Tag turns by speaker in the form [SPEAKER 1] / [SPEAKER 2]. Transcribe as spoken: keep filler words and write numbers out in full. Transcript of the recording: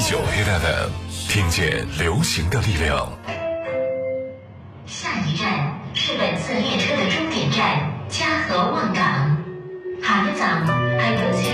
[SPEAKER 1] 九 Hit F M， 听见流行的力量。
[SPEAKER 2] 下一站是本次列车的终点站嘉禾